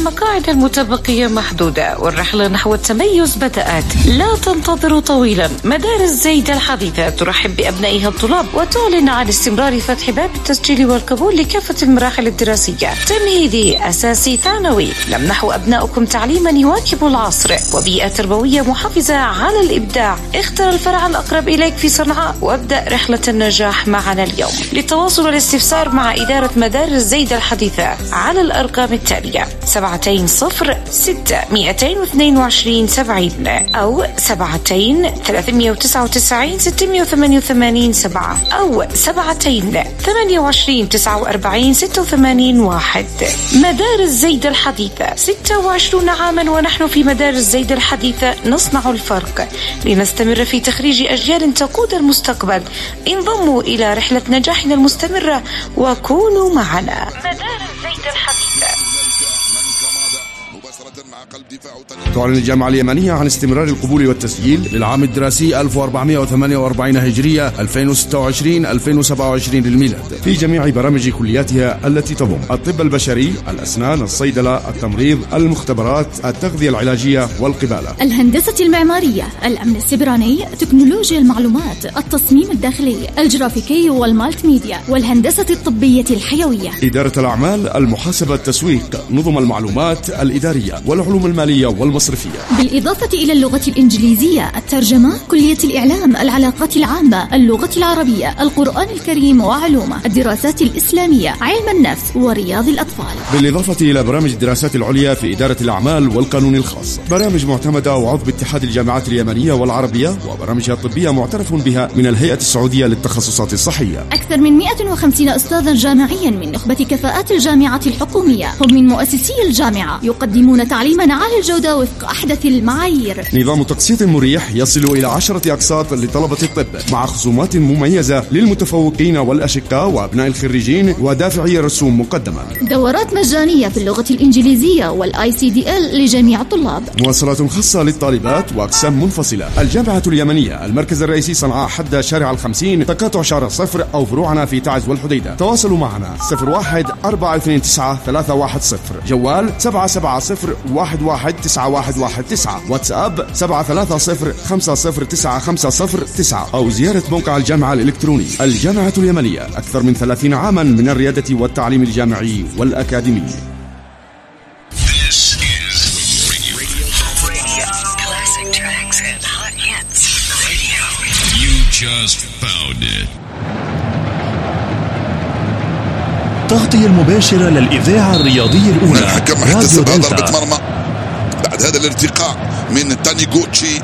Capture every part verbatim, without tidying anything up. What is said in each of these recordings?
المقاعد المتبقية محدودة والرحلة نحو التميز بدأت. لا تنتظروا طويلا، مدارس زايدة الحديثة ترحب بأبنائها الطلاب وتعلن عن استمرار فتح باب التسجيل والقبول لكافة المراحل الدراسية، تمهيدي، أساسي، ثانوي. نمنح أبنائكم تعليما يواكب العصر وبيئة تربوية محافظة على الإبداع. اختر الفرع الأقرب إليك في صنعاء وابدأ رحلة النجاح معنا اليوم. للتواصل والاستفسار مع إدارة مدارس زايدة الحديثة على الأرقام التالية: سبعتين صفر ستة مئتين واثنين وعشرين سبعين أو سبعتين ثلاثمئة وتسعة وتسعين ستمئة وثمانية وثمانين سبعة أو سبعتين ثمانية وعشرين تسعة وأربعين ستة وثمانين واحد. مدارس زايدة الحديثة، ستة وعشرين عاما ونحن في مدارس زايدة الحديثة نصنع الفرق. لنستمر في تخريج أجيال تقود المستقبل. انضموا إلى رحلة نجاحنا المستمرة وكونوا معنا. مدارس زايدة الحديثة. تعلن الجامعة اليمنية عن استمرار القبول والتسجيل للعام الدراسي ألف وأربعمئة وثمانية وأربعين هجرية ألفين وستة وعشرين ألفين وسبعة وعشرين للميلاد في جميع برامج كلياتها التي تضم الطب البشري، الأسنان، الصيدلة، التمريض، المختبرات، التغذية العلاجية والقبالة، الهندسة المعمارية، الأمن السيبراني، تكنولوجيا المعلومات، التصميم الداخلي، الجرافيكي والمالتي ميديا، والهندسة الطبية الحيوية، إدارة الأعمال، المحاسبة، التسويق، نظم المعلومات الإدارية والعلوم المالية والمصرفية، بالإضافة إلى اللغة الإنجليزية، الترجمة، كلية الإعلام، العلاقات العامة، اللغة العربية، القرآن الكريم وعلومه، الدراسات الإسلامية، علم النفس ورياض الأطفال، بالإضافة إلى برامج الدراسات العليا في إدارة الأعمال والقانون الخاص، برامج معتمدة وعضو باتحاد الجامعات اليمنية والعربية، وبرامجها الطبية معترف بها من الهيئة السعودية للتخصصات الصحية. أكثر من مئة وخمسين أستاذا جامعيا من نخبة كفاءات الجامعة الحكومية، هم من مؤسسي الجامعة، يقدمون تعليما عالي الجودة وفق أحدث المعايير. نظام تقسيط مريح يصل إلى عشرة أقساط لطلبة الطب مع خصومات مميزة للمتفوقين والأشقاء وأبناء الخريجين ودافعي الرسوم مقدما. دورات مجانية في اللغة الإنجليزية والآي سي دي إل لجميع الطلاب. مواصلات خاصة للطالبات وأقسام منفصلة. الجامعة اليمنية، المركز الرئيسي صنعاء حد شارع الخمسين، تقاطع شارع صفر، أو فروعنا في تعز والحديدة. تواصلوا معنا صفر واحد أربعة اثنين تسعة ثلاثة واحد صفر، جوال سبعة سبعة صفر واحد واحد تسعة واحد واحد تسعة، واتساب سبعة ثلاثة صفر خمسة صفر تسعة خمسة صفر تسعة، أو زيارة موقع الجامعة الإلكتروني. الجامعة اليمنية، أكثر من ثلاثين عاما من الريادة والتعليم الجامعي والأكاديمي. تغطية المباشرة للإذاعة الرياضية الأولى. الحكم احتسب ضربة مرمى بعد هذا الارتقاء من تانيغوتشي.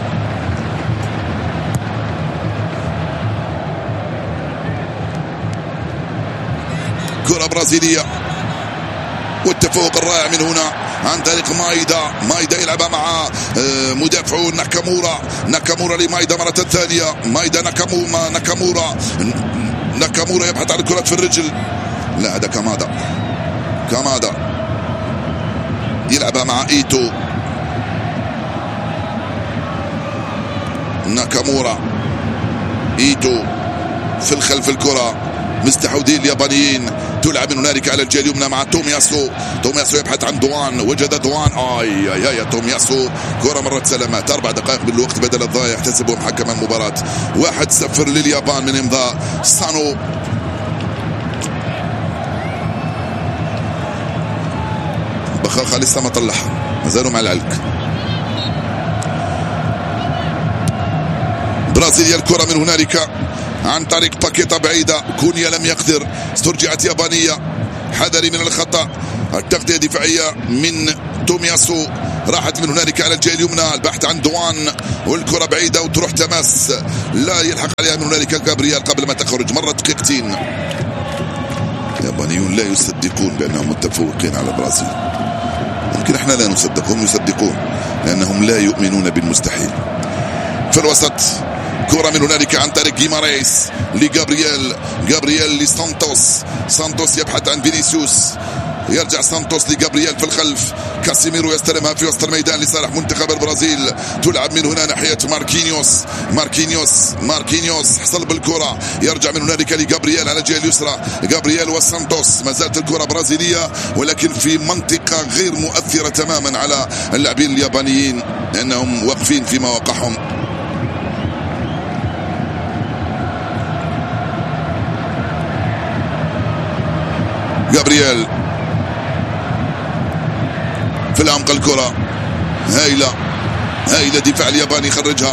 كرة برازيلية والتفوق الرائع من هنا عن طريق مايدا. مايدا يلعبها مع مدافعه ناكامورا. ناكامورا لمايدا مرة ثانية. مايدا ناكامورا. ناكامورا ناكامورا يبحث عن الكرة في الرجل. لا، هذا كامادا. كامادا يلعبها مع ايتو. ناكامورا، ايتو في الخلف الكرة. مستحوذين اليابانيين. تلعب من هنالك على الجهة اليمنى مع تومياسو. تومياسو يبحث عن دوان. وجد دوان. اي اي اي تومياسو. كرة مرت سلامات. اربع دقائق بالوقت بدل الضايع يحتسبهم حكم المباراة. واحد صفر لليابان من امضاء سانو. بخاخة لسه ما طلعها، ما زالوا مع العلك. برازيليا الكرة من هنالك عن طريق باكيتا بعيدة. كونيا لم يقدر. استرجعت يابانية. حذري من الخطأ. التغطية دفاعية من تومياسو. راحت من هنالك على الجهة اليمنى. البحث عن دوان والكرة بعيدة وتروح تماس. لا يلحق عليها من هنالك جابرييل قبل ما تخرج. مرة دقيقتين. اليابانيون لا يصدقون بأنهم متفوقين على البرازيل. يمكن احنا لا نصدقهم، يصدقون لأنهم لا يؤمنون بالمستحيل. في الوسط كرة من هنالك عن طريق جيماريس لجابرييل. جابرييل لسانتوس. سانتوس يبحث عن فينيسيوس. يرجع سانتوس لجابرييل في الخلف. كاسيميرو يستلمها في وسط الميدان لصالح منتخب البرازيل. تلعب من هنا ناحية ماركينيوس. ماركينيوس ماركينيوس حصل بالكرة، يرجع من هنالك لجابرييل على الجهة اليسرى. جابرييل وسانتوس، ما زالت الكرة برازيلية ولكن في منطقة غير مؤثرة تماما على اللاعبين اليابانيين لأنهم واقفين في مواقعهم. جابرييل في العمق، الكرة هايلة هايلة، دفاع الياباني يخرجها.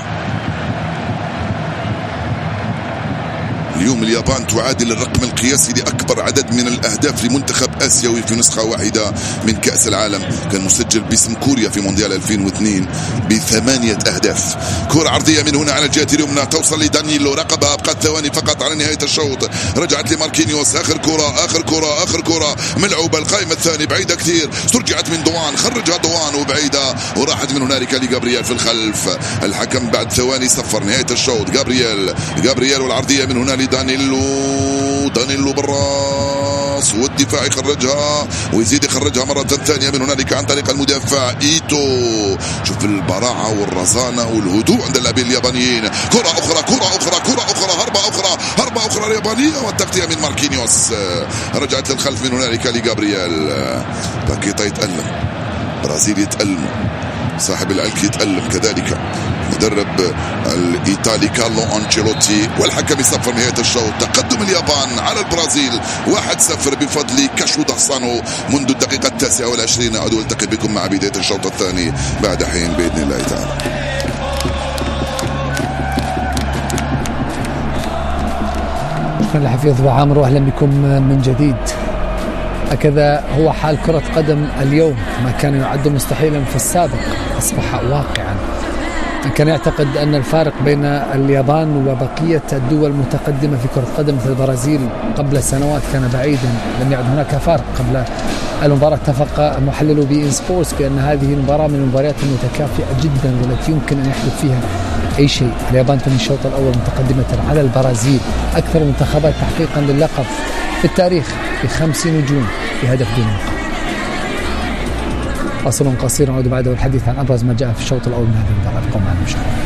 اليوم اليابان تعادل الرقم القياسي لأكبر عدد من الأهداف لمنتخب آسيوي في نسخة واحدة من كأس العالم. كان مسجل باسم كوريا في مونديال ألفين واثنين بثمانية أهداف. كرة عرضية من هنا على الجهة اليمنى توصل لدانييلو، رقبها أبقت ثواني فقط على نهاية الشوط. رجعت لماركينيوس، آخر كرة آخر كرة آخر كرة ملعوبة، القائمة الثاني بعيدة كثير، استرجعت من دوان، خرجها دوان وبعيدة وراحت من هنالك لجابرييل في الخلف. الحكم بعد ثواني صفر نهاية الشوط. جابرييل جابرييل والعرضية من هنا دانييلو دانييلو بالراس والدفاع يخرجها ويزيد يخرجها مرة ثانية من هنالك عن طريق المدافع إيتو. شوف البراعة والرزانة والهدوء عند اللاعبين اليابانيين. كرة أخرى كرة أخرى كرة أخرى هربة أخرى هربة أخرى اليابانية والتغطية من ماركينيوس. رجعت للخلف من هنالك لجابرييل. باكيتا يتألم، برازيل يتألم، صاحب العلك يتألم كذلك، مدرب الإيطالي كارلو أنشيلوتي. والحكم يصفر نهاية الشوط. تقدم اليابان على البرازيل واحد صفر بفضل كاشو داسانو منذ الدقيقة التاسعة والعشرين. أعود ألتقي بكم مع بداية الشوط الثاني بعد حين بإذن الله تعالى. شكرا لحفيظ أبو عامر وأهلا بكم من جديد. هكذا هو حال كرة قدم اليوم، ما كان يعد مستحيلا في السابق أصبح واقعا. كان يعتقد أن الفارق بين اليابان وبقية الدول المتقدمة في كرة قدم مثل البرازيل قبل سنوات كان بعيدا، لم يعد هناك فارق. قبل المباراة اتفق محللو بي إن سبورتس بأن هذه المباراة من المباريات المتكافئة جدا والتي يمكن أن يحدث فيها أي شيء. اليابان تنهي الشوط الأول متقدمة على البرازيل، أكثر المنتخبات تحقيقا للقب في التاريخ بخمس نجوم بهدف دون نقاط. فاصل قصير نعود بعده الحديث عن أبرز ما جاء في الشوط الأول من هذه المباراة. قم معنا.